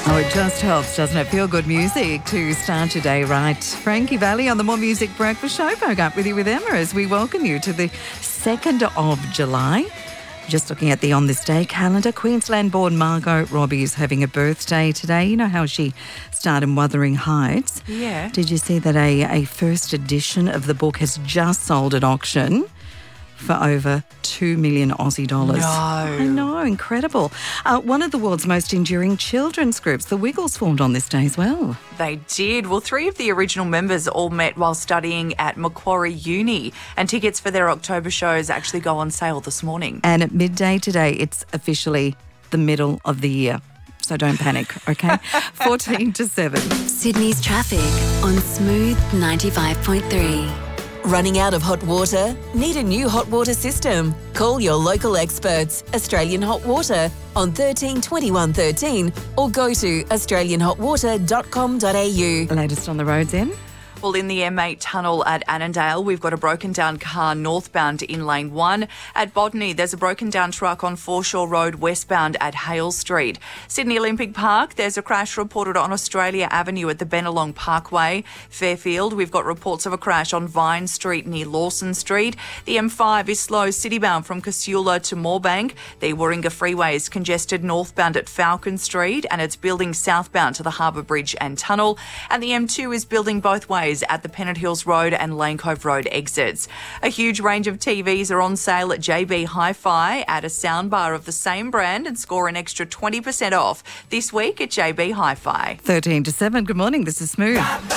Oh, it just helps, doesn't it? Feel good music to start your day right. Frankie Valli on the More Music Breakfast Show. Woke up with you with Emma as we welcome you to the 2nd of July. Just looking at the On This Day calendar, Queensland-born Margot Robbie is having a birthday today. You know how she starred in Wuthering Heights? Yeah. Did you see that a first edition of the book has just sold at auction for over 2 million Aussie dollars? No. I know, incredible. One of the world's most enduring children's groups, the Wiggles, formed on this day as well. They did. Well, 3 of the original members all met while studying at Macquarie Uni, and tickets for their October shows actually go on sale this morning. And at midday today, it's officially the middle of the year. So don't panic, okay? 14 to 7. Sydney's traffic on Smooth 95.3. Running out of hot water? Need a new hot water system? Call your local experts, Australian Hot Water, on 13 21 13 or go to australianhotwater.com.au. Latest on the roads, Em? Well, in the M8 tunnel at Annandale, we've got a broken down car northbound in lane 1. At Botany, there's a broken down truck on Foreshore Road westbound at Hale Street. Sydney Olympic Park, there's a crash reported on Australia Avenue at the Bennelong Parkway. Fairfield, we've got reports of a crash on Vine Street near Lawson Street. The M5 is slow citybound from Casula to Moorebank. The Warringah Freeway is congested northbound at Falcon Street, and it's building southbound to the Harbour Bridge and Tunnel. And the M2 is building both ways at the Pennant Hills Road and Lane Cove Road exits. A huge range of TVs are on sale at JB Hi-Fi. Add a soundbar of the same brand and score an extra 20% off this week at JB Hi-Fi. 13 to 7. Good morning. This is Smooth.